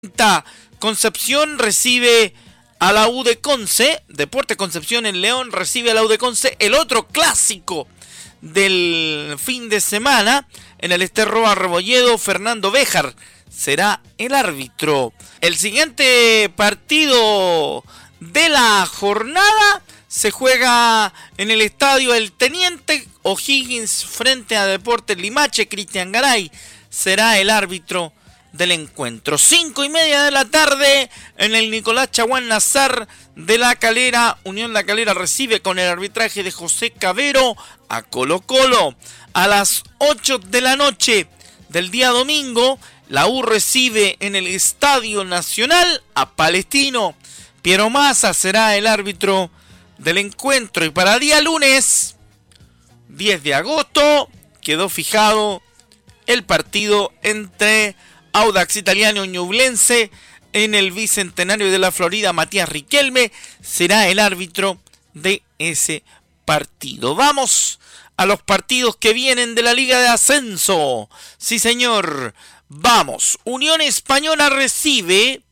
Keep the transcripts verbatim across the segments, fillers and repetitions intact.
Concepción recibe a la U de Conce. Deportes Concepción en León recibe a la U de Conce. El otro clásico del fin de semana en el Ester-Roa Rebolledo, Fernando Béjar será el árbitro. El siguiente partido de la jornada se juega en el estadio El Teniente. O'Higgins frente a Deportes Limache. Cristian Garay será el árbitro del encuentro. Cinco y media de la tarde en el Nicolás Chaguán Nazar de La Calera. Unión La Calera recibe con el arbitraje de José Cavero a Colo Colo. A las ocho de la noche del día domingo, la U recibe en el Estadio Nacional a Palestino. Piero Massa será el árbitro del encuentro. Y para día lunes, diez de agosto, quedó fijado el partido entre Audax Italiano y Ñublense en el Bicentenario de la Florida. Matías Riquelme será el árbitro de ese partido. Vamos a los partidos que vienen de la Liga de Ascenso. Sí, señor. Vamos. Unión Española recibe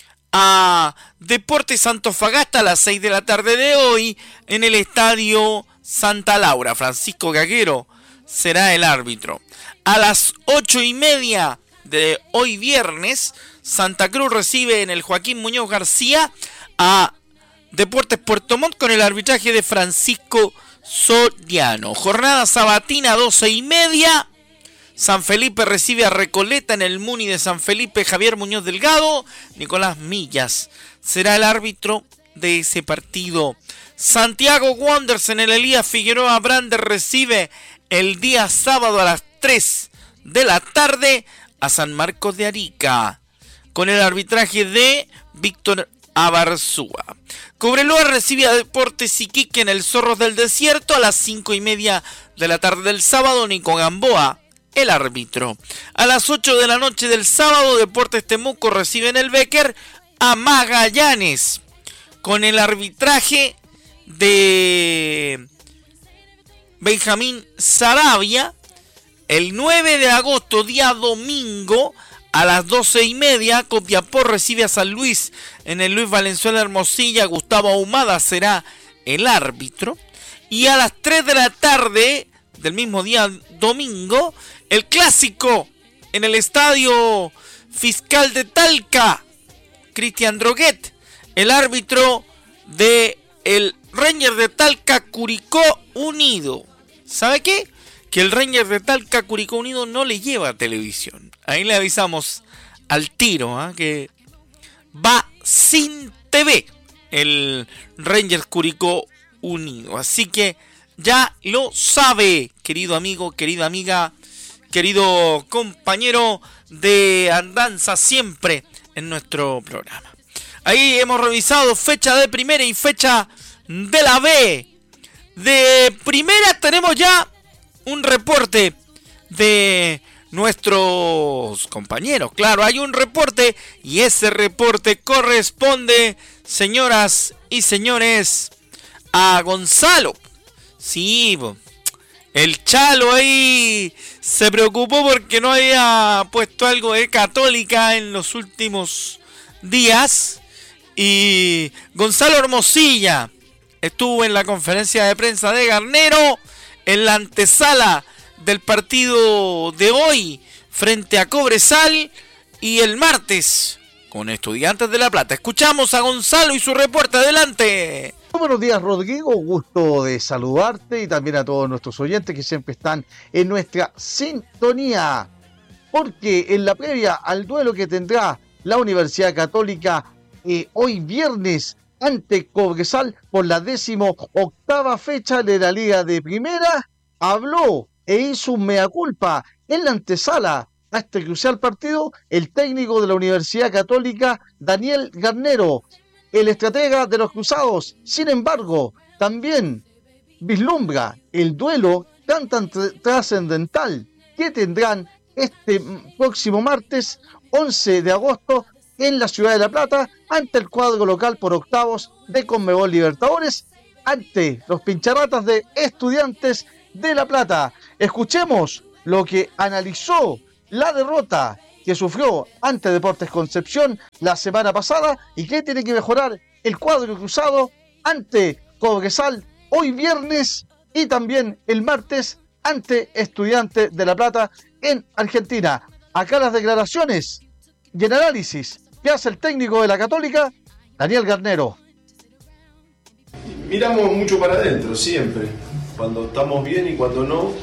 a Deportes Antofagasta a las seis de la tarde de hoy en el Estadio Santa Laura. Francisco Gaguero será el árbitro. A las ocho y media de hoy viernes, Santa Cruz recibe en el Joaquín Muñoz García a Deportes Puerto Montt con el arbitraje de Francisco Soriano. Jornada sabatina, doce y media. San Felipe recibe a Recoleta en el Muni de San Felipe. Javier Muñoz Delgado. Nicolás Millas será el árbitro de ese partido. Santiago Wanderers en el Elías Figueroa Brander recibe el día sábado a las tres de la tarde a San Marcos de Arica con el arbitraje de Víctor Abarzúa. Cobreloa recibe a Deportes Iquique en el Zorros del Desierto a las cinco y media de la tarde del sábado. Nico Gamboa, el árbitro. A las ocho de la noche del sábado, Deportes Temuco recibe en el Becker a Magallanes con el arbitraje de Benjamín Saravia. El nueve de agosto, día domingo, a las doce y media, Copiapó recibe a San Luis en el Luis Valenzuela Hermosilla. Gustavo Ahumada será el árbitro. Y a las tres de la tarde del mismo día domingo, el clásico en el Estadio Fiscal de Talca. Cristian Droguet, el árbitro de el Ranger de Talca Curicó Unido. ¿Sabe qué? Que el Ranger de Talca Curicó Unido no le lleva televisión. Ahí le avisamos al tiro, ¿eh? Que va sin T V el Ranger Curicó Unido. Así que ya lo sabe, querido amigo, querida amiga, querido compañero de andanza siempre en nuestro programa. Ahí hemos revisado fecha de primera y fecha de la B. De primera tenemos ya un reporte de nuestros compañeros. Claro, hay un reporte y ese reporte corresponde, señoras y señores, a Gonzalo. Sí, el Chalo ahí se preocupó porque no había puesto algo de Católica en los últimos días. Y Gonzalo Hermosilla estuvo en la conferencia de prensa de Garnero en la antesala del partido de hoy frente a Cobresal y el martes con Estudiantes de La Plata. Escuchamos a Gonzalo y su reporte. Adelante. Muy buenos días, Rodrigo. Gusto de saludarte y también a todos nuestros oyentes que siempre están en nuestra sintonía. Porque en la previa al duelo que tendrá la Universidad Católica eh, hoy viernes ante Cobresal por la décimo octava fecha de la Liga de Primera, habló e hizo un mea culpa en la antesala a este crucial partido el técnico de la Universidad Católica, Daniel Garnero, el estratega de los Cruzados. Sin embargo, también vislumbra el duelo tan tan tr- trascendental que tendrán este próximo martes once de agosto en la ciudad de La Plata ante el cuadro local por octavos de Conmebol Libertadores ante los pincharratas de Estudiantes de La Plata. Escuchemos lo que analizó la derrota que sufrió ante Deportes Concepción la semana pasada y que tiene que mejorar el cuadro cruzado ante Cobresal hoy viernes y también el martes ante Estudiantes de La Plata en Argentina. Acá las declaraciones y el análisis que hace el técnico de la Católica, Daniel Garnero. Miramos mucho para adentro, siempre. Cuando estamos bien y cuando no,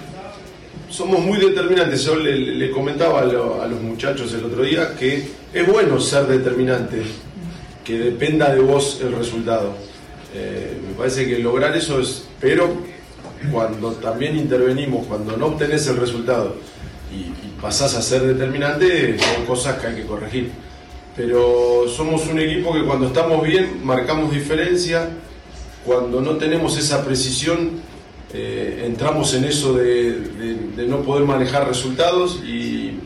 somos muy determinantes. Yo le, le comentaba a, lo, a los muchachos el otro día que es bueno ser determinante, que dependa de vos el resultado. Eh, me parece que lograr eso es, pero cuando también intervenimos, cuando no obtenés el resultado y, y pasás a ser determinante, son cosas que hay que corregir. Pero somos un equipo que cuando estamos bien marcamos diferencia, cuando no tenemos esa precisión eh, entramos en eso de, de, de no poder manejar resultados y,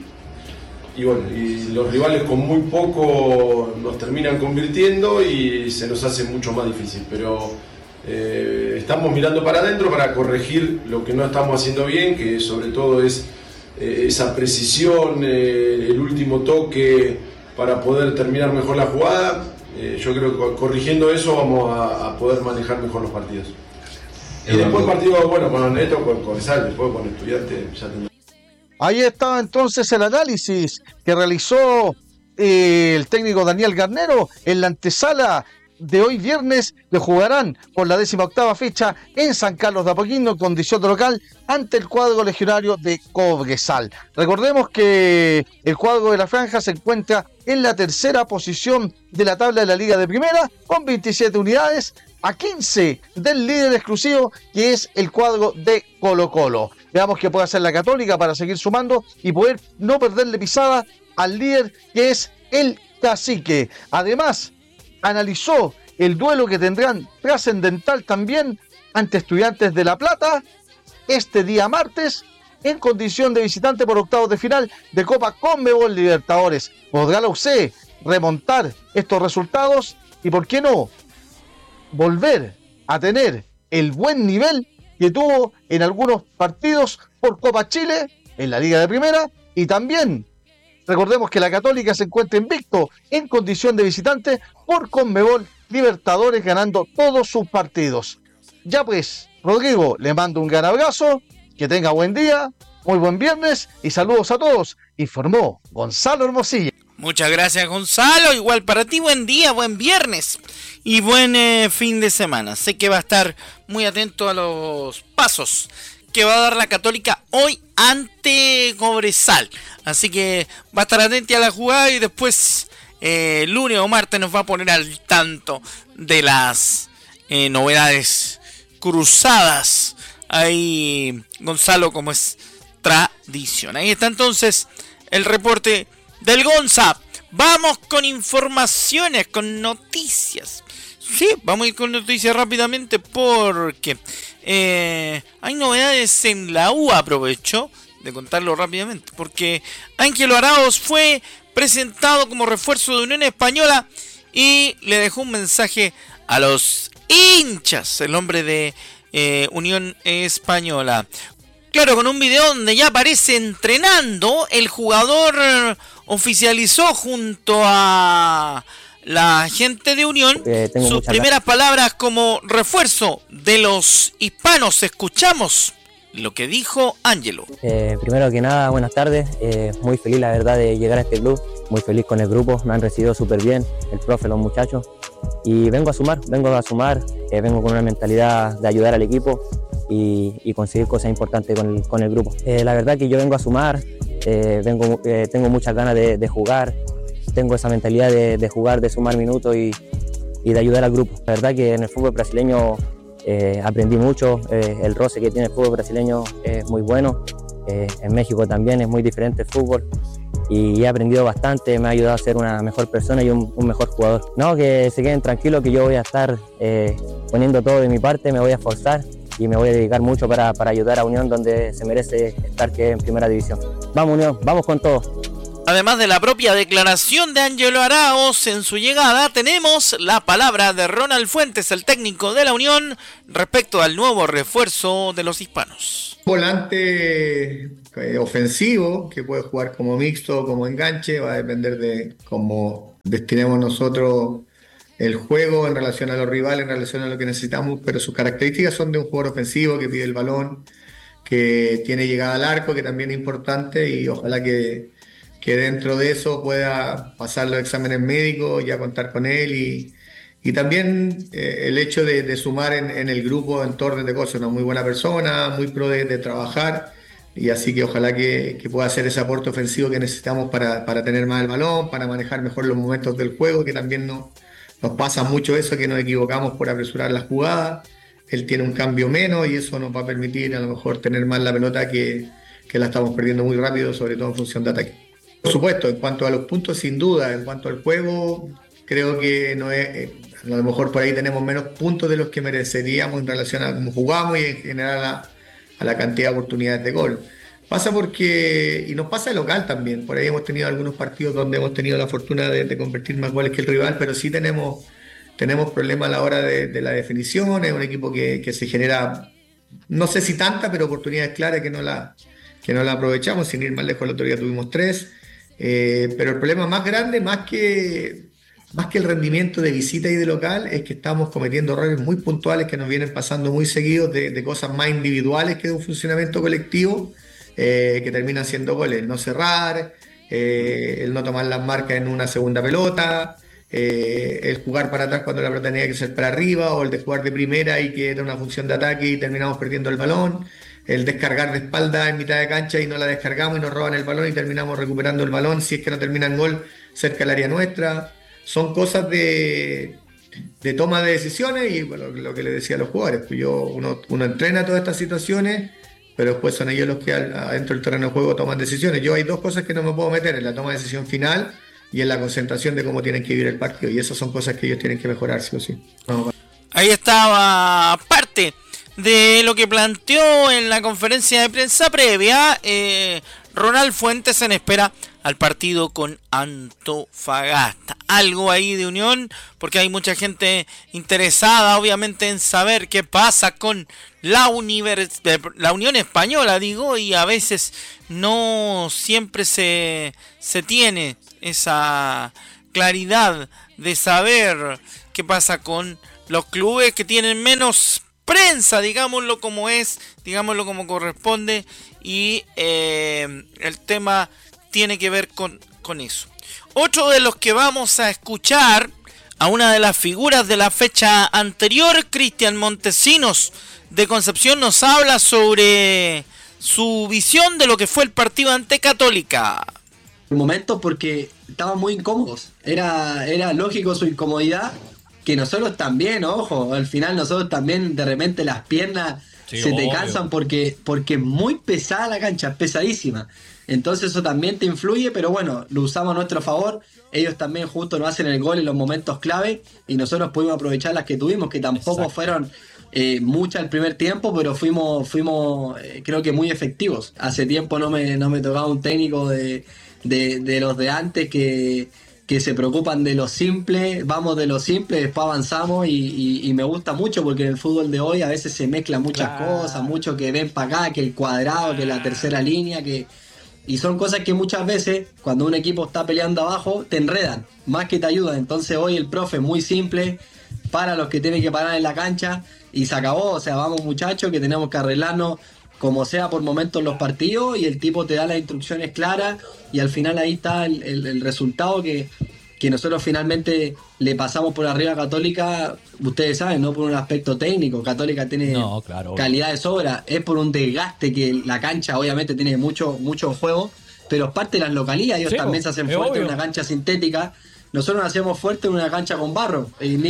y bueno, y los rivales con muy poco nos terminan convirtiendo y se nos hace mucho más difícil, pero eh, estamos mirando para adentro para corregir lo que no estamos haciendo bien, que sobre todo es eh, esa precisión, eh, el último toque para poder terminar mejor la jugada. Eh, yo creo que corrigiendo eso vamos a, a poder manejar mejor los partidos. Y después partido, bueno, con Neto, con Cobresal, después con Estudiantes, ya tendremos. Ahí estaba entonces el análisis que realizó eh, el técnico Daniel Garnero en la antesala de hoy viernes. Le jugarán por la décima octava fecha en San Carlos de Apoquindo en condición de local ante el cuadro legionario de Cobresal. Recordemos que el cuadro de la Franja se encuentra en la tercera posición de la tabla de la Liga de Primera con veintisiete unidades, a quince del líder exclusivo que es el cuadro de Colo Colo. Veamos qué puede hacer la Católica para seguir sumando y poder no perderle pisada al líder que es el Cacique. Además, analizó el duelo que tendrán trascendental también ante Estudiantes de La Plata este día martes en condición de visitante por octavos de final de Copa Conmebol Libertadores. ¿Podrá la U C remontar estos resultados y por qué no volver a tener el buen nivel que tuvo en algunos partidos por Copa Chile en la Liga de Primera? Y también recordemos que la Católica se encuentra invicto en condición de visitante por Conmebol Libertadores, ganando todos sus partidos. Ya pues, Rodrigo, le mando un gran abrazo, que tenga buen día, muy buen viernes y saludos a todos. Informó Gonzalo Hermosilla. Muchas gracias, Gonzalo. Igual para ti, buen día, buen viernes y buen eh, fin de semana. Sé que va a estar muy atento a los pasos que va a dar la Católica hoy ante Cobresal. Así que va a estar atento a la jugada y después eh, lunes o martes nos va a poner al tanto de las eh, novedades cruzadas. Ahí Gonzalo, como es tradición. Ahí está entonces el reporte del Gonza. Vamos con informaciones, con noticias. Sí, vamos a ir con noticias rápidamente porque eh, hay novedades en la U. Aprovecho de contarlo rápidamente porque Ángelo Arauz fue presentado como refuerzo de Unión Española y le dejó un mensaje a los hinchas, el hombre de eh, Unión Española. Claro, con un video donde ya aparece entrenando, el jugador oficializó junto a la gente de Unión eh, sus primeras la... palabras como refuerzo de los hispanos. Escuchamos lo que dijo Ángelo. Eh, primero que nada, buenas tardes. Eh, muy feliz, la verdad, de llegar a este club. Muy feliz con el grupo. Me han recibido súper bien, el profe, los muchachos. Y vengo a sumar, vengo a sumar. Eh, vengo con una mentalidad de ayudar al equipo y, y conseguir cosas importantes con el, con el grupo. Eh, la verdad que yo vengo a sumar. Eh, vengo, eh, tengo muchas ganas de, de jugar. Tengo esa mentalidad de, de jugar, de sumar minutos y, y de ayudar al grupo. La verdad que en el fútbol brasileño eh, aprendí mucho, eh, el roce que tiene el fútbol brasileño es muy bueno, eh, en México también es muy diferente el fútbol y he aprendido bastante, me ha ayudado a ser una mejor persona y un, un mejor jugador. No, que se queden tranquilos que yo voy a estar eh, poniendo todo de mi parte, me voy a esforzar y me voy a dedicar mucho para, para ayudar a Unión donde se merece estar, que es en primera división. Vamos Unión, vamos con todo. Además de la propia declaración de Ángelo Araoz en su llegada, tenemos la palabra de Ronald Fuentes, el técnico de la Unión, respecto al nuevo refuerzo de los hispanos. Volante eh, ofensivo, que puede jugar como mixto, como enganche, va a depender de cómo destinemos nosotros el juego en relación a los rivales, en relación a lo que necesitamos, pero sus características son de un jugador ofensivo que pide el balón, que tiene llegada al arco, que también es importante, y ojalá que que dentro de eso pueda pasar los exámenes médicos, ya contar con él, y, y también eh, el hecho de, de sumar en, en el grupo en torno de cosas, una muy buena persona, muy pro de, de trabajar, y así que ojalá que, que pueda hacer ese aporte ofensivo que necesitamos para, para tener más el balón, para manejar mejor los momentos del juego, que también no, nos pasa mucho eso, que nos equivocamos por apresurar las jugadas. Él tiene un cambio menos y eso nos va a permitir a lo mejor tener más la pelota, que, que la estamos perdiendo muy rápido, sobre todo en función de ataque. Por supuesto, en cuanto a los puntos, sin duda. En cuanto al juego, creo que no es, eh, a lo mejor por ahí tenemos menos puntos de los que mereceríamos en relación a cómo jugamos y en general a, a la cantidad de oportunidades de gol. Pasa porque, y nos pasa de local también, por ahí hemos tenido algunos partidos donde hemos tenido la fortuna de, de convertir más goles que el rival, pero sí tenemos, tenemos problemas a la hora de, de la definición. Es un equipo que, que se genera, no sé si tanta, pero oportunidades claras que no la, que no la aprovechamos. Sin ir más lejos, el otro día tuvimos tres. Eh, pero el problema más grande, más que, más que el rendimiento de visita y de local, es que estamos cometiendo errores muy puntuales que nos vienen pasando muy seguidos, de, de cosas más individuales que de un funcionamiento colectivo, eh, que terminan siendo goles. El no cerrar, eh, el no tomar las marcas en una segunda pelota, eh, el jugar para atrás cuando la pelota tenía que ser para arriba, o el de jugar de primera y que era una función de ataque y terminamos perdiendo el balón. El descargar de espalda en mitad de cancha y no la descargamos y nos roban el balón y terminamos recuperando el balón, si es que no termina en gol, cerca del área nuestra. Son cosas de, de toma de decisiones, y bueno, lo que le decía a los jugadores, pues yo, uno, uno entrena todas estas situaciones, pero después son ellos los que adentro del terreno de juego toman decisiones. Yo hay dos cosas que no me puedo meter: en la toma de decisión final y en la concentración de cómo tienen que vivir el partido, y esas son cosas que ellos tienen que mejorar, sí o sí. Vamos. Ahí estaba parte de lo que planteó en la conferencia de prensa previa eh, Ronald Fuentes en espera al partido con Antofagasta. Algo ahí de Unión, porque hay mucha gente interesada obviamente en saber qué pasa con la, univers- la Unión Española, digo, y a veces no siempre se, se tiene esa claridad de saber qué pasa con los clubes que tienen menos prensa, digámoslo como es, digámoslo como corresponde, y eh, el tema tiene que ver con, con eso. Otro de los que vamos a escuchar, a una de las figuras de la fecha anterior, Cristian Montesinos de Concepción, nos habla sobre su visión de lo que fue el partido ante Católica. Un momento, porque estaban muy incómodos, era, era lógico su incomodidad, que nosotros también, ojo, al final nosotros también de repente las piernas sí, se te obvio. cansan porque porque es muy pesada la cancha, es pesadísima. Entonces eso también te influye, pero bueno, lo usamos a nuestro favor. Ellos también justo nos hacen el gol en los momentos clave y nosotros pudimos aprovechar las que tuvimos, que tampoco Exacto. fueron eh, muchas el primer tiempo, pero fuimos fuimos eh, creo que muy efectivos. Hace tiempo no me, no me tocaba un técnico de, de, de los de antes que... que se preocupan de lo simple, vamos de lo simple, después avanzamos, y, y, y me gusta mucho porque en el fútbol de hoy a veces se mezclan muchas claro. cosas, mucho que ven para acá, que el cuadrado, que la tercera línea, que y son cosas que muchas veces cuando un equipo está peleando abajo te enredan, más que te ayudan. Entonces hoy el profe muy simple, para los que tienen que parar en la cancha y se acabó. O sea, vamos muchachos, que tenemos que arreglarnos como sea por momentos los partidos, y el tipo te da las instrucciones claras y al final ahí está el, el, el resultado que, que nosotros finalmente le pasamos por arriba a Católica. Ustedes saben, no por un aspecto técnico, Católica tiene no, claro, calidad de sobra, es por un desgaste que la cancha obviamente tiene mucho, mucho juego, pero es parte de las localías. Ellos sí, también se hacen fuertes en una cancha sintética, nosotros nos hacemos fuertes en una cancha con barro.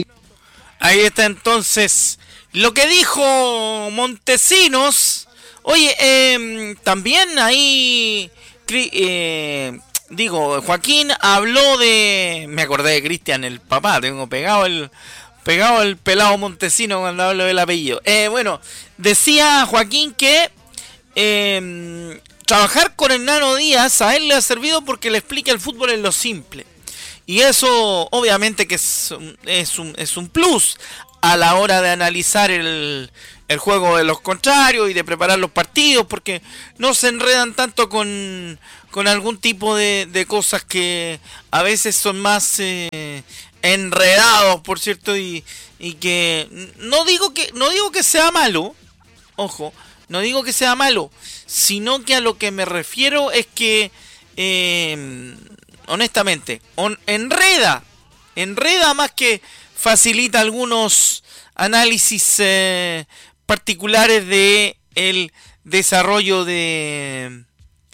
Ahí está entonces lo que dijo Montesinos. Oye, eh, también ahí, eh, digo, Joaquín habló de, me acordé de Cristian, el papá, tengo pegado el, pegado el pelado Montesino cuando hablo del apellido. Eh, bueno, decía Joaquín que eh, trabajar con el Nano Díaz a él le ha servido porque le explica el fútbol en lo simple. Y eso obviamente que es, es, un, es un plus a la hora de analizar el, el juego de los contrarios y de preparar los partidos, porque no se enredan tanto con, con algún tipo de, de cosas que a veces son más eh, enredados, por cierto, y, y que no digo que no digo que sea malo, ojo, no digo que sea malo, sino que a lo que me refiero es que eh, honestamente, on, enreda, enreda más que facilita algunos análisis eh, particulares de el desarrollo de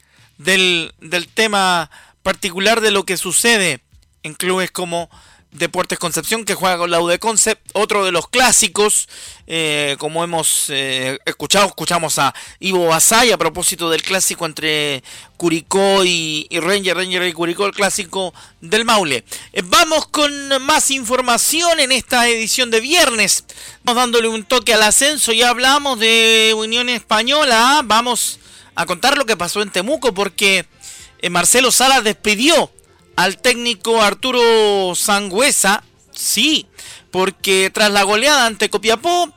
del, del tema particular de lo que sucede en clubes como Deportes Concepción, que juega con la U D Conce, otro de los clásicos, eh, como hemos eh, escuchado, escuchamos a Ivo Basay a propósito del clásico entre Curicó y, y Ranger, Ranger y Curicó, el clásico del Maule. Eh, vamos con más información en esta edición de viernes, vamos dándole un toque al ascenso, ya hablamos de Unión Española, vamos a contar lo que pasó en Temuco, porque eh, Marcelo Salas despidió al técnico Arturo Sangüesa, sí, porque tras la goleada ante Copiapó,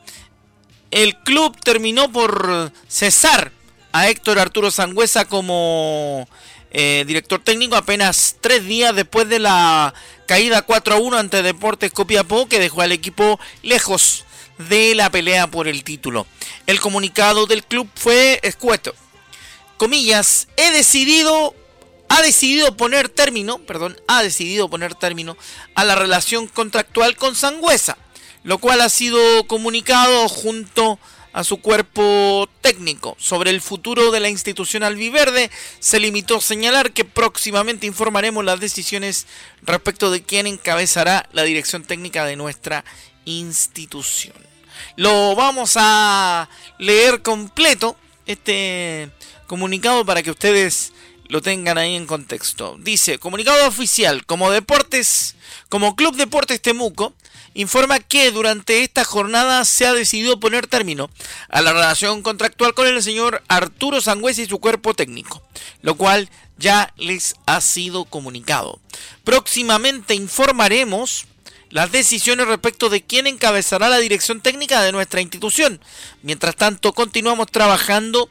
el club terminó por cesar a Héctor Arturo Sangüesa como eh, director técnico apenas tres días después de la caída cuatro a uno ante Deportes Copiapó, que dejó al equipo lejos de la pelea por el título. El comunicado del club fue escueto. Comillas, he decidido... Ha decidido poner término, perdón, ha decidido poner término a la relación contractual con Sangüesa, lo cual ha sido comunicado junto a su cuerpo técnico. Sobre el futuro de la institución albiverde, se limitó a señalar que próximamente informaremos las decisiones respecto de quién encabezará la dirección técnica de nuestra institución. Lo vamos a leer completo, este comunicado, para que ustedes lo tengan ahí en contexto. Dice: comunicado oficial, como Deportes, como Club Deportes Temuco, informa que durante esta jornada se ha decidido poner término a la relación contractual con el señor Arturo Sangüesa y su cuerpo técnico, lo cual ya les ha sido comunicado. Próximamente informaremos las decisiones respecto de quién encabezará la dirección técnica de nuestra institución. Mientras tanto, continuamos trabajando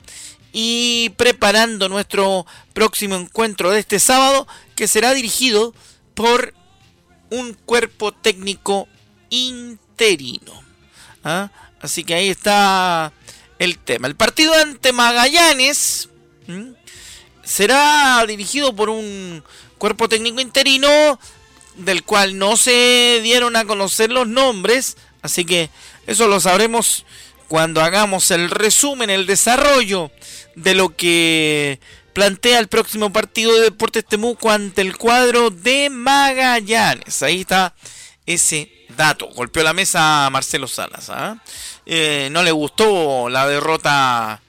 y preparando nuestro próximo encuentro de este sábado, que será dirigido por un cuerpo técnico interino. ¿Ah? Así que ahí está el tema. El partido ante Magallanes ¿m? será dirigido por un cuerpo técnico interino, del cual no se dieron a conocer los nombres, así que eso lo sabremos cuando hagamos el resumen, el desarrollo de lo que plantea el próximo partido de Deportes Temuco ante el cuadro de Magallanes. Ahí está ese dato. Golpeó la mesa a Marcelo Salas. ¿eh? Eh, no le gustó la derrota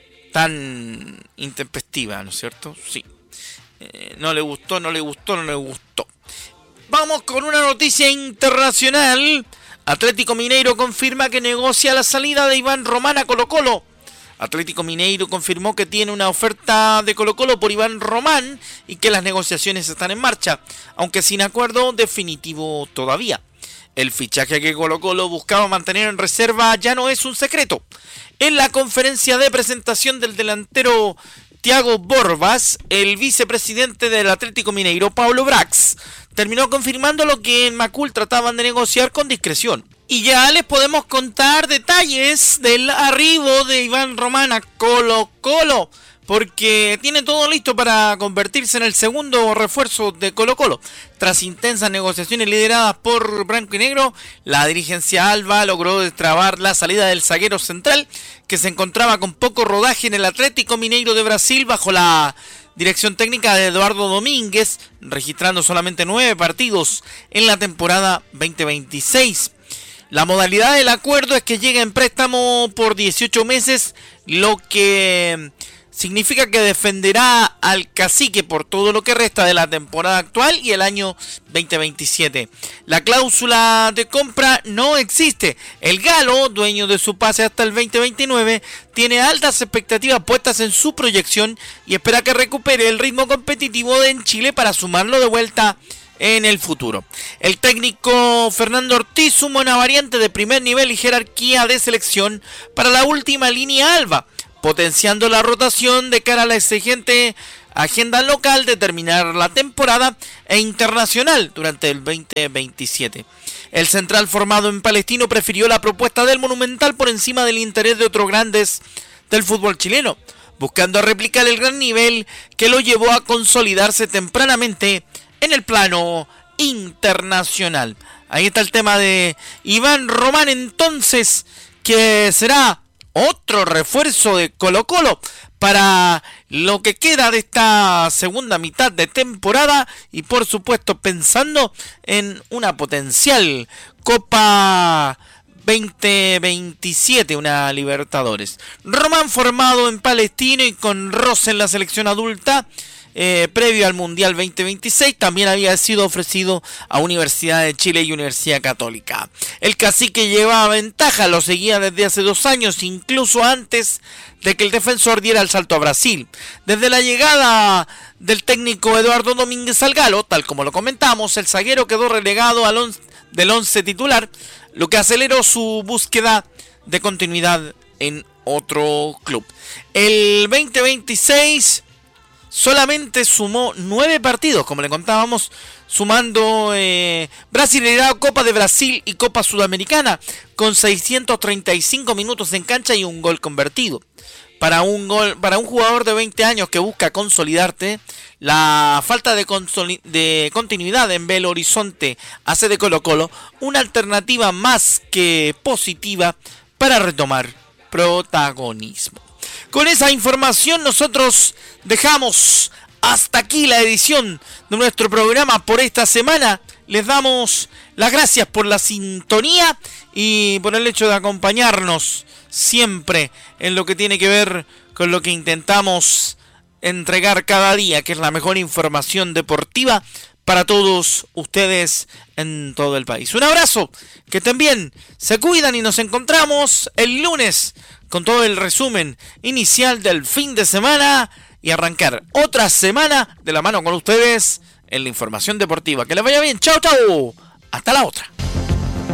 tan intempestiva, ¿no es cierto? Sí. Eh, no le gustó, no le gustó, no le gustó. Vamos con una noticia internacional. Atlético Mineiro confirma que negocia la salida de Iván Román a Colo-Colo. Atlético Mineiro confirmó que tiene una oferta de Colo-Colo por Iván Román y que las negociaciones están en marcha, aunque sin acuerdo definitivo todavía. El fichaje que Colo-Colo buscaba mantener en reserva ya no es un secreto. En la conferencia de presentación del delantero Thiago Borbas, el vicepresidente del Atlético Mineiro, Pablo Brax, terminó confirmando lo que en Macul trataban de negociar con discreción. Y ya les podemos contar detalles del arribo de Iván Román a Colo-Colo, porque tiene todo listo para convertirse en el segundo refuerzo de Colo-Colo. Tras intensas negociaciones lideradas por Blanco y Negro, la dirigencia alba logró destrabar la salida del zaguero central, que se encontraba con poco rodaje en el Atlético Mineiro de Brasil bajo la dirección técnica de Eduardo Domínguez, registrando solamente nueve partidos en la temporada veinte veintiséis. La modalidad del acuerdo es que llega en préstamo por dieciocho meses, lo que significa que defenderá al Cacique por todo lo que resta de la temporada actual y el año veinte veintisiete. La cláusula de compra no existe. El Galo, dueño de su pase hasta el veinte veintinueve, tiene altas expectativas puestas en su proyección y espera que recupere el ritmo competitivo en Chile para sumarlo de vuelta en el futuro. El técnico Fernando Ortiz suma una variante de primer nivel y jerarquía de selección para la última línea alba, potenciando la rotación de cara a la exigente agenda local de terminar la temporada e internacional durante el veinte veintisiete. El central formado en Palestino prefirió la propuesta del Monumental por encima del interés de otros grandes del fútbol chileno, buscando replicar el gran nivel que lo llevó a consolidarse tempranamente en el plano internacional. Ahí está el tema de Iván Román, entonces, que será otro refuerzo de Colo-Colo para lo que queda de esta segunda mitad de temporada y por supuesto pensando en una potencial Copa veinte veintisiete, una Libertadores. Román, formado en Palestino y con roce en la selección adulta, Eh, previo al Mundial veinte veintiséis, también había sido ofrecido a Universidad de Chile y Universidad Católica. El Cacique llevaba ventaja, lo seguía desde hace dos años, incluso antes de que el defensor diera el salto a Brasil. Desde la llegada del técnico Eduardo Domínguez al Galo, tal como lo comentamos, el zaguero quedó relegado al once, del once titular, lo que aceleró su búsqueda de continuidad en otro club. El veinte veintiséis solamente sumó nueve partidos, como le contábamos, sumando eh, Brasileirao, Copa de Brasil y Copa Sudamericana, con seiscientos treinta y cinco minutos en cancha y un gol convertido. Para un gol, para un jugador de veinte años que busca consolidarte, la falta de, consoli- de continuidad en Belo Horizonte hace de Colo-Colo una alternativa más que positiva para retomar protagonismo. Con esa información nosotros dejamos hasta aquí la edición de nuestro programa por esta semana. Les damos las gracias por la sintonía y por el hecho de acompañarnos siempre en lo que tiene que ver con lo que intentamos entregar cada día, que es la mejor información deportiva para todos ustedes en todo el país. Un abrazo, que estén bien, se cuidan y nos encontramos el lunes con todo el resumen inicial del fin de semana y arrancar otra semana de la mano con ustedes en la información deportiva. Que les vaya bien, chao, chao, hasta la otra.